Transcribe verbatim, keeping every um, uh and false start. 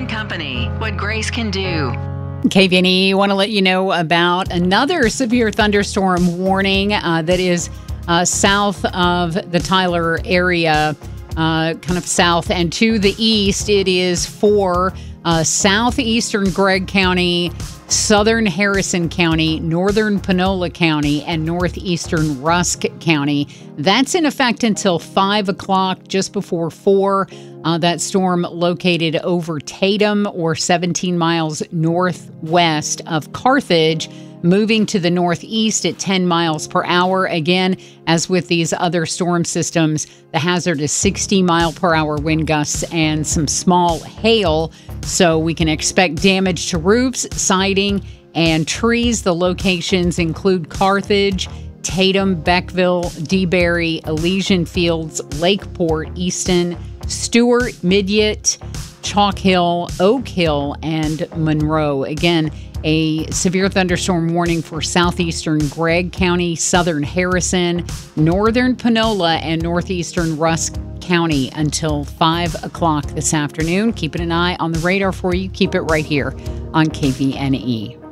and Company, what grace can do. K V N E, want to let you know about another severe thunderstorm warning uh, that is uh, south of the Tyler area, uh, kind of south and to the east. It is for uh, southeastern Gregg County, southern Harrison County, northern Panola County, and northeastern Rusk County. That's in effect until five o'clock, just before four. Uh, that storm located over Tatum, or seventeen miles northwest of Carthage, moving to the northeast at ten miles per hour. Again, as with these other storm systems, the hazard is sixty mile per hour wind gusts and some small hail. So we can expect damage to roofs, siding, and trees. The locations include Carthage, Tatum, Beckville, DeBary, Elysian Fields, Lakeport, Easton, Stewart, Midyat, Chalk Hill, Oak Hill, and Monroe. Again, a severe thunderstorm warning for southeastern Gregg County, southern Harrison, northern Panola, and northeastern Rusk County until five o'clock this afternoon. Keeping an eye on the radar for you. Keep it right here on K V N E.